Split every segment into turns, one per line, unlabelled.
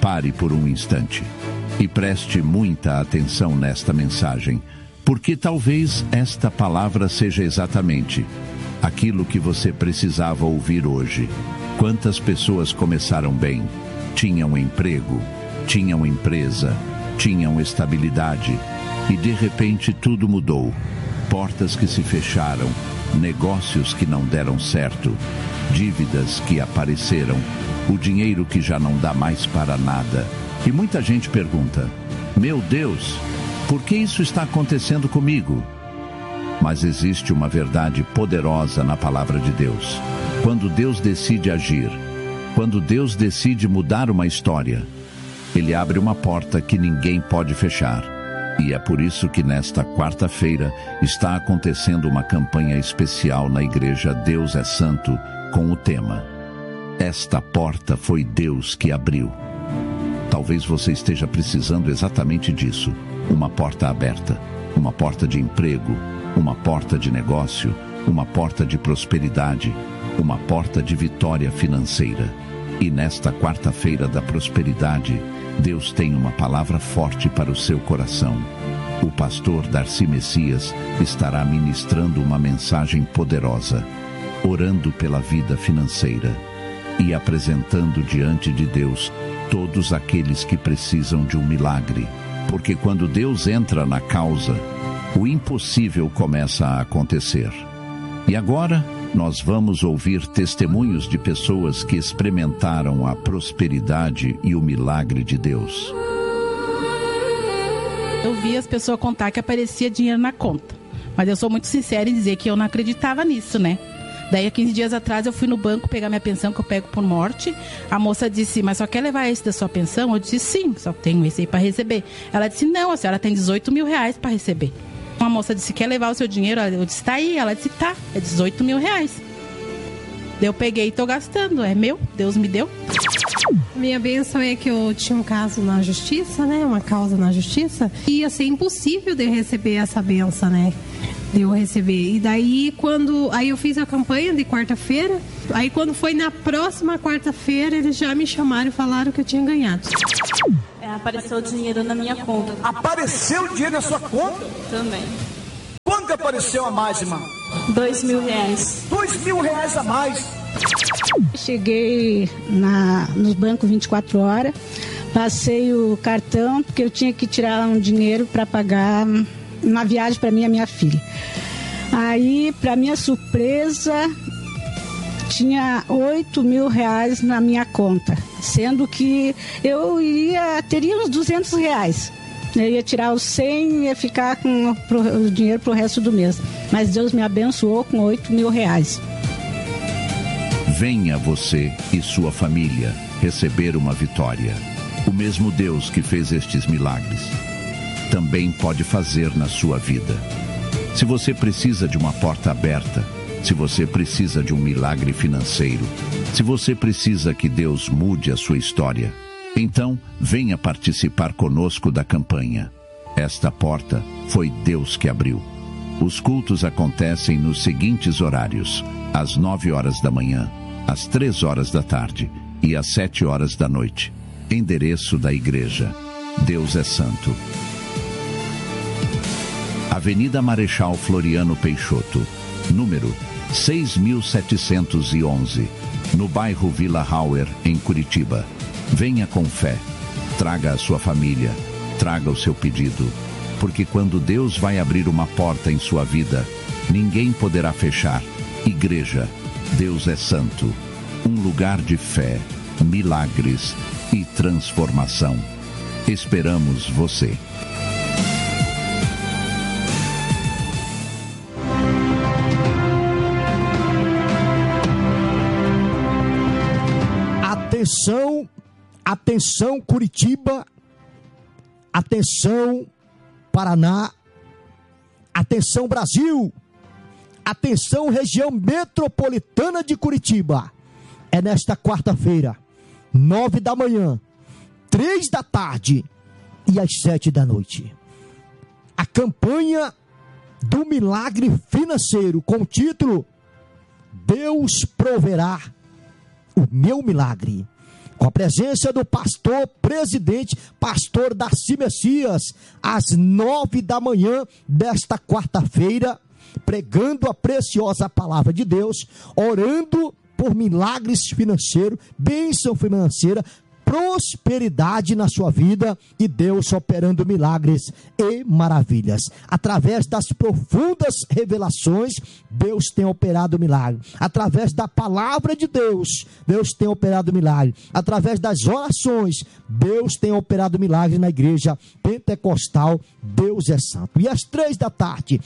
Pare por um instante e preste muita atenção nesta mensagem, porque talvez esta palavra seja exatamente aquilo que você precisava ouvir hoje. Quantas pessoas começaram bem, tinham emprego, tinham empresa, tinham estabilidade e de repente tudo mudou. Portas que se fecharam, negócios que não deram certo, dívidas que apareceram, o dinheiro que já não dá mais para nada. E muita gente pergunta: meu Deus, por que isso está acontecendo comigo? Mas existe uma verdade poderosa na palavra de Deus. Quando Deus decide agir, quando Deus decide mudar uma história, Ele abre uma porta que ninguém pode fechar. E é por isso que nesta quarta-feira está acontecendo uma campanha especial na igreja Deus é Santo, com o tema Esta Porta Foi Deus que Abriu. Talvez você esteja precisando exatamente disso. Uma porta aberta, uma porta de emprego, uma porta de negócio, uma porta de prosperidade, uma porta de vitória financeira. E nesta quarta-feira da prosperidade, Deus tem uma palavra forte para o seu coração. O pastor Darcy Messias estará ministrando uma mensagem poderosa, orando pela vida financeira e apresentando diante de Deus todos aqueles que precisam de um milagre. Porque quando Deus entra na causa, o impossível começa a acontecer. E agora, nós vamos ouvir testemunhos de pessoas que experimentaram a prosperidade e o milagre de Deus.
Eu vi as pessoas contar que aparecia dinheiro na conta. Mas eu sou muito sincera em dizer que eu não acreditava nisso, né? Daí, há 15 dias atrás, eu fui no banco pegar minha pensão, que eu pego por morte. A moça disse: mas só quer levar esse da sua pensão? Eu disse: sim, só tenho esse aí para receber. Ela disse: não, a senhora tem 18 mil reais para receber. Uma moça disse: quer levar o seu dinheiro? Eu disse: tá aí. Ela disse: tá, é 18 mil reais. Daí eu peguei e tô gastando, é meu, Deus me deu.
Minha bênção é que eu tinha um caso na justiça, né? Uma causa na justiça. E ia ser impossível de receber essa bênção, né? De eu receber. E daí, aí eu fiz a campanha de quarta-feira. Aí, quando foi na próxima quarta-feira, eles já me chamaram e falaram que eu tinha ganhado.
Apareceu dinheiro na minha conta.
Apareceu dinheiro na sua conta?
Também.
Quanto apareceu a mais, irmã?
2 mil reais.
2 mil reais a mais.
Cheguei nos bancos 24 horas, passei o cartão, porque eu tinha que tirar um dinheiro para pagar uma viagem para mim e a minha filha. Aí, para minha surpresa, tinha 8 mil reais na minha conta, sendo que eu teria uns 200 reais. Eu ia tirar os 100 e ia ficar com o dinheiro para o resto do mês. Mas Deus me abençoou com 8 mil reais.
Venha você e sua família receber uma vitória. O mesmo Deus que fez estes milagres também pode fazer na sua vida. Se você precisa de uma porta aberta, se você precisa de um milagre financeiro, se você precisa que Deus mude a sua história, então venha participar conosco da campanha. Esta porta foi Deus que abriu. Os cultos acontecem nos seguintes horários: às 9 horas da manhã, às 3 horas da tarde e às 7 horas da noite. Endereço da igreja: Deus é Santo, Avenida Marechal Floriano Peixoto, número 6.711, no bairro Vila Hauer, em Curitiba. Venha com fé, traga a sua família, traga o seu pedido, porque quando Deus vai abrir uma porta em sua vida, ninguém poderá fechar. Igreja, Deus é Santo, um lugar de fé, milagres e transformação. Esperamos você.
Atenção, atenção Curitiba, atenção Paraná, atenção Brasil, atenção região metropolitana de Curitiba. É nesta quarta-feira, 9 da manhã, 3 da tarde e às 7 da noite. A campanha do milagre financeiro com o título Deus proverá o meu milagre. com a presença do pastor presidente, pastor Darcy Messias, às 9 da manhã desta quarta-feira, pregando a preciosa palavra de Deus, orando por milagres financeiros, bênção financeira, prosperidade na sua vida e Deus operando milagres e maravilhas. Através das profundas revelações, Deus tem operado milagre. Através da palavra de Deus, Deus tem operado milagre. Através das orações, Deus tem operado milagre na igreja pentecostal. Deus é santo. E às 3 da tarde,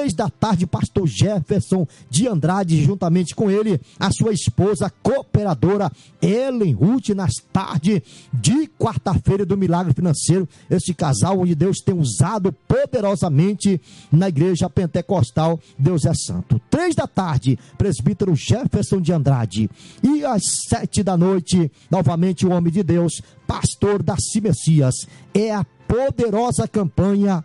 pastor Jefferson de Andrade, juntamente com ele, a sua esposa cooperadora Ellen Ruth, nas tardes de quarta-feira do milagre financeiro, esse casal onde Deus tem usado poderosamente na igreja pentecostal. Deus é santo. 3 da tarde, presbítero Jefferson de Andrade, e às 7 da noite, novamente o homem de Deus, pastor Darcy Messias. É a poderosa campanha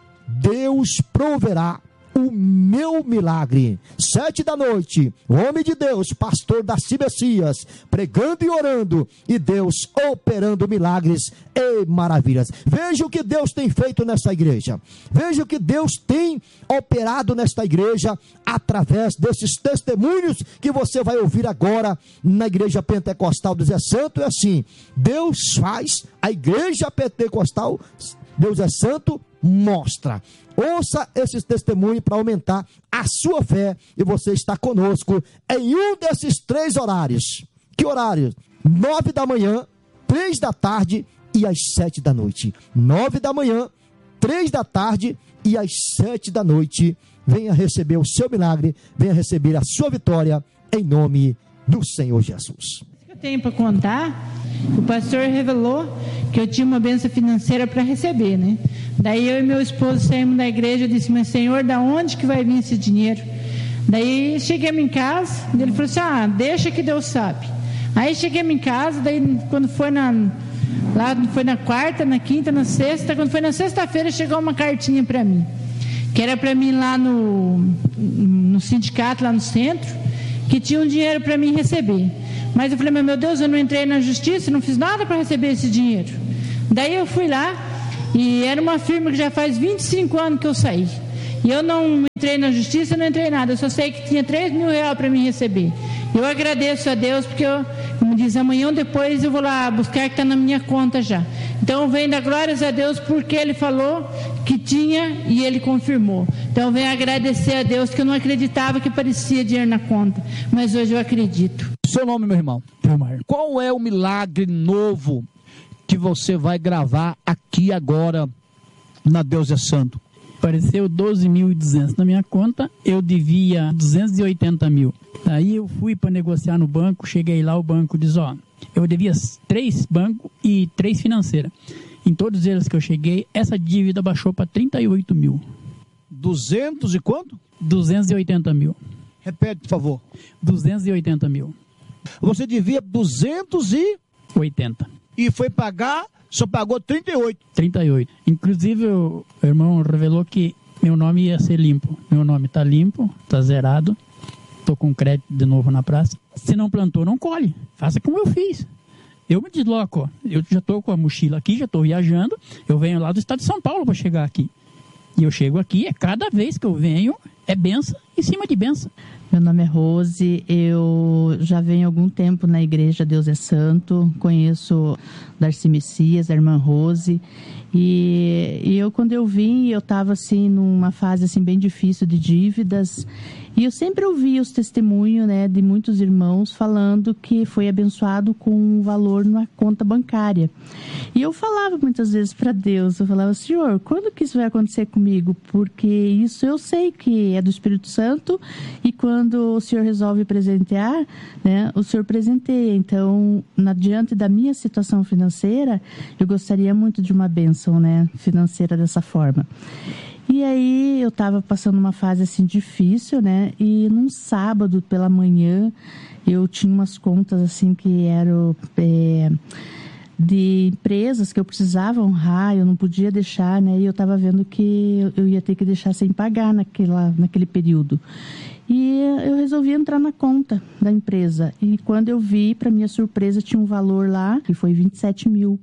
Deus proverá o meu milagre. 7 da noite, o homem de Deus, pastor Darcy Messias, pregando e orando, e Deus operando milagres e maravilhas. Veja o que Deus tem feito nesta igreja. Veja o que Deus tem operado nesta igreja, através desses testemunhos que você vai ouvir agora na igreja pentecostal Deus é santo. É assim, Deus faz, a igreja pentecostal Deus é santo mostra. Ouça esses testemunhos para aumentar a sua fé, e você está conosco em um desses 3 horários. Que horários? 9 da manhã, 3 da tarde e às 7 da noite. 9 da manhã, 3 da tarde e às 7 da noite. Venha receber o seu milagre, venha receber a sua vitória, em nome do Senhor Jesus.
Eu tenho para contar, o pastor revelou que eu tinha uma bênção financeira para receber, né? Daí eu e meu esposo saímos da igreja, eu disse, mas Senhor, da onde que vai vir esse dinheiro? Daí chegamos em casa, ele falou assim, deixa que Deus sabe. Aí chegamos em casa, daí quando foi foi na quarta, na quinta, na sexta, quando foi na sexta-feira, chegou uma cartinha para mim, que era para mim lá no sindicato, lá no centro, que tinha um dinheiro para mim receber. Mas eu falei, mas meu Deus, eu não entrei na justiça, não fiz nada para receber esse dinheiro. Daí eu fui lá, e era uma firma que já faz 25 anos que eu saí. E eu não entrei na justiça, não entrei nada, eu só sei que tinha 3 mil reais para mim receber. Eu agradeço a Deus, porque como diz, amanhã ou depois eu vou lá buscar, que está na minha conta já. Então eu venho dar glórias a Deus, porque Ele falou que tinha e Ele confirmou. Então eu venho agradecer a Deus, que eu não acreditava que parecia dinheiro na conta, mas hoje eu acredito.
Seu nome, meu irmão? Qual é o milagre novo que você vai gravar aqui agora na Deus é Santo?
Apareceu 12.200 na minha conta, eu devia 280 mil. Aí eu fui para negociar no banco, cheguei lá, o banco diz, eu devia 3 bancos e 3 financeiras. Em todos eles que eu cheguei, essa dívida baixou para 38 mil.
200 e quanto?
280 mil.
Repete, por favor. 280
mil.
Você devia 280. E foi pagar, só pagou 38.
38. Inclusive, o irmão revelou que meu nome ia ser limpo. Meu nome está limpo, está zerado. Estou com crédito de novo na praça. Se não plantou, não colhe. Faça como eu fiz. Eu me desloco. Eu já estou com a mochila aqui, já estou viajando. Eu venho lá do estado de São Paulo para chegar aqui. E eu chego aqui, cada vez que eu venho, é benção em cima de benção.
Meu nome é Rose, eu já venho há algum tempo na igreja Deus é Santo, conheço Darcy Messias, a irmã Rose, e eu, quando eu vim, eu estava assim numa fase assim bem difícil de dívidas, e eu sempre ouvi os testemunhos, né, de muitos irmãos falando que foi abençoado com um valor na conta bancária. E eu falava muitas vezes para Deus, eu falava, Senhor, quando que isso vai acontecer comigo? Porque isso eu sei que é do Espírito Santo, e quando o Senhor resolve presentear, né, o Senhor presenteia. Então, diante da minha situação financeira, eu gostaria muito de uma bênção, né, financeira dessa forma. E aí eu estava passando uma fase assim difícil, né? E num sábado pela manhã eu tinha umas contas assim que eram de empresas que eu precisava honrar, eu não podia deixar, né? E eu estava vendo que eu ia ter que deixar sem pagar naquele período. E eu resolvi entrar na conta da empresa. E quando eu vi, para minha surpresa, tinha um valor lá, que foi 27 mil.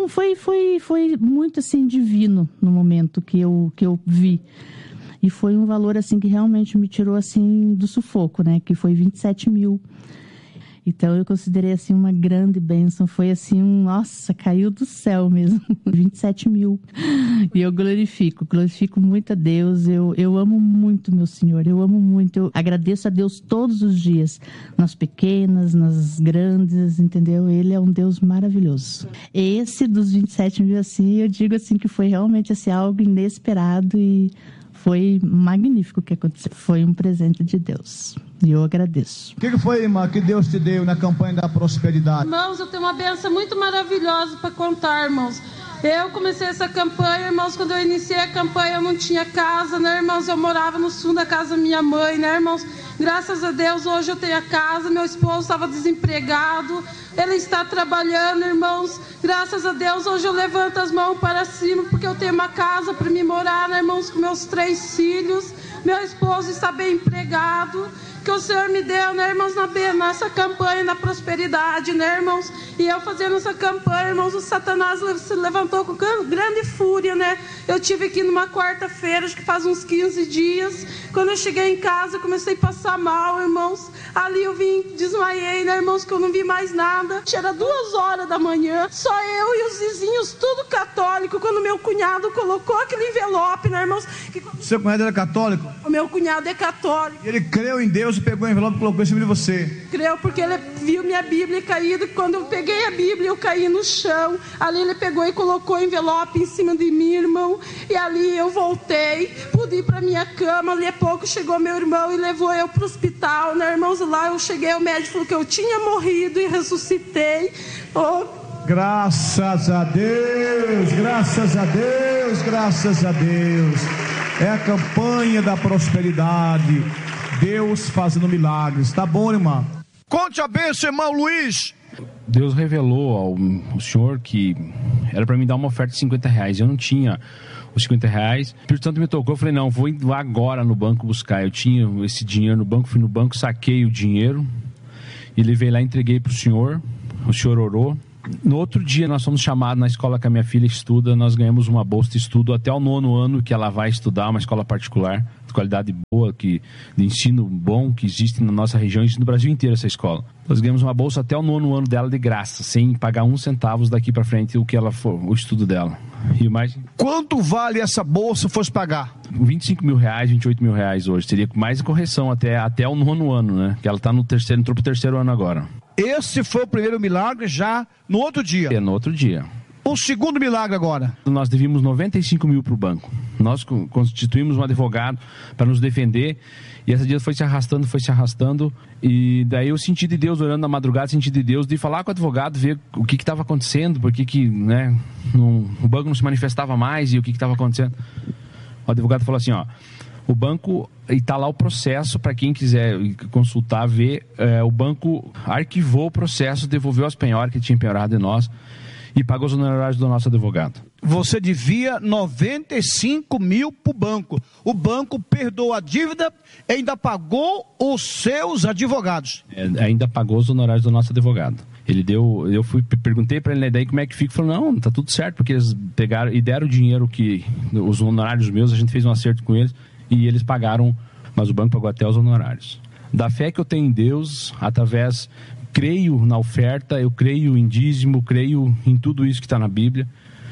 Foi muito, assim, divino no momento que eu vi. E foi um valor, assim, que realmente me tirou, assim, do sufoco, né? Que foi 27 mil. Então, eu considerei, assim, uma grande bênção. Foi, assim, nossa, caiu do céu mesmo. 27 mil. E eu glorifico muito a Deus. Eu amo muito, meu Senhor. Eu amo muito. Eu agradeço a Deus todos os dias. Nas pequenas, nas grandes, entendeu? Ele é um Deus maravilhoso. Esse dos 27 mil, assim, eu digo, assim, que foi realmente, assim, algo inesperado e foi magnífico o que aconteceu. Foi um presente de Deus. E eu agradeço.
O que foi, irmã, que Deus te deu na campanha da prosperidade?
Irmãos, eu tenho uma bênção muito maravilhosa para contar, irmãos. Eu comecei essa campanha, irmãos, quando eu iniciei a campanha eu não tinha casa, né, irmãos? Eu morava no sul da casa da minha mãe, né, irmãos? Graças a Deus, hoje eu tenho a casa, meu esposo estava desempregado, ele está trabalhando, irmãos. Graças a Deus, hoje eu levanto as mãos para cima, porque eu tenho uma casa para me morar, né, irmãos, com meus 3 filhos. Meu esposo está bem empregado, que o Senhor me deu, né, irmãos, nessa campanha da prosperidade, né, irmãos? E eu fazendo essa campanha, irmãos, o Satanás se levantou com grande fúria, né? Eu tive aqui numa quarta-feira, acho que faz uns 15 dias. Quando eu cheguei em casa, eu comecei a passar mal, irmãos. Ali eu desmaiei, né, irmãos, que eu não vi mais nada. Era 2 horas da manhã, só eu e os vizinhos, tudo católico, quando meu cunhado colocou aquele envelope, né, irmãos?
Seu cunhado era católico?
O meu cunhado é católico.
E ele creu em Deus e pegou o envelope e colocou em cima de você?
Creu, porque ele viu minha Bíblia caída. Quando eu peguei a Bíblia, eu caí no chão. Ali ele pegou e colocou o envelope em cima de mim, irmão. E ali eu voltei, pude ir para minha cama. Ali a pouco chegou meu irmão e levou eu para o hospital, né, irmãos? Lá eu cheguei, o médico falou que eu tinha morrido e ressuscitei.
Graças a Deus, graças a Deus, graças a Deus. É a campanha da prosperidade. Deus fazendo milagres. Tá bom, irmã? Conte a bênção, irmão Luiz.
Deus revelou ao senhor que era para mim dar uma oferta de R$50. Eu não tinha os R$50. Portanto, me tocou. Eu falei, não, vou lá agora no banco buscar. Eu tinha esse dinheiro no banco, fui no banco, saquei o dinheiro e levei lá, entreguei para o senhor orou. No outro dia, nós fomos chamados na escola que a minha filha estuda, nós ganhamos uma bolsa de estudo até o 9º ano que ela vai estudar, uma escola particular, de qualidade boa, de ensino bom, que existe na nossa região, existe no Brasil inteiro essa escola. Nós ganhamos uma bolsa até o 9º ano dela de graça, sem pagar 1 centavo daqui para frente o estudo dela. E mais...
Quanto vale essa bolsa fosse pagar?
R$25 mil, R$28 mil hoje. Seria mais correção até o 9º ano, né? Que ela está entrou pro 3º ano agora.
Esse foi o primeiro milagre já no outro dia?
É, no outro dia.
O segundo milagre agora?
Nós devíamos 95 mil para o banco. Nós constituímos um advogado para nos defender. E esse dia foi se arrastando. E daí eu senti de Deus, orando na madrugada, senti de Deus de falar com o advogado, ver o que estava acontecendo, porque né, o banco não se manifestava mais e o que estava acontecendo. O advogado falou assim, ó, o banco, e está lá o processo, para quem quiser consultar, ver, o banco arquivou o processo, devolveu as penhoras que tinha penhorado de nós e pagou os honorários do nosso advogado.
Você devia 95 mil para o banco. O banco perdoou a dívida e ainda pagou os seus advogados.
Ainda pagou os honorários do nosso advogado. Ele deu, perguntei para ele, né, daí como é que fica? Ele falou, não, tá tudo certo, porque eles pegaram e deram o dinheiro os honorários meus, a gente fez um acerto com eles e eles pagaram, mas o banco pagou até os honorários. Da fé que eu tenho em Deus, creio na oferta, eu creio em dízimo, creio em tudo isso que está na Bíblia.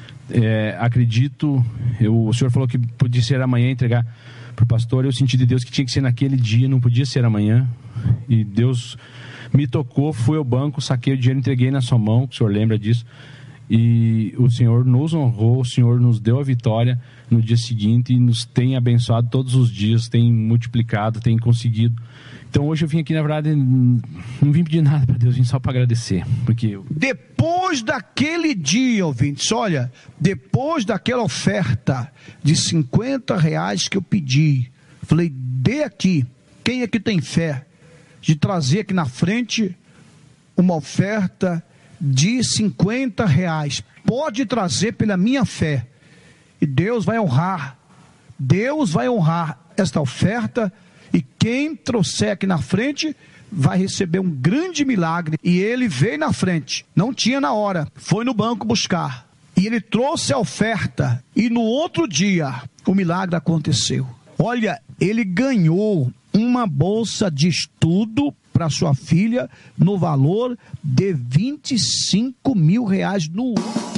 Acredito, o senhor falou que podia ser amanhã entregar para o pastor, eu senti de Deus que tinha que ser naquele dia, não podia ser amanhã, e Deus me tocou, fui ao banco, saquei o dinheiro, entreguei na sua mão, o senhor lembra disso, e o Senhor nos honrou, o Senhor nos deu a vitória no dia seguinte e nos tem abençoado todos os dias, tem multiplicado, tem conseguido. Então hoje eu vim aqui, na verdade, não vim pedir nada para Deus, vim só para agradecer. Porque
depois daquele dia, ouvintes, olha, depois daquela oferta de R$50 que eu pedi, falei, dê aqui, quem aqui tem fé de trazer aqui na frente uma oferta de R$50, pode trazer pela minha fé, e Deus vai honrar esta oferta, E quem trouxer aqui na frente vai receber um grande milagre. E ele veio na frente, não tinha na hora, foi no banco buscar. E ele trouxe a oferta, e no outro dia o milagre aconteceu. Olha, ele ganhou uma bolsa de estudo para sua filha no valor de R$25 mil no ano.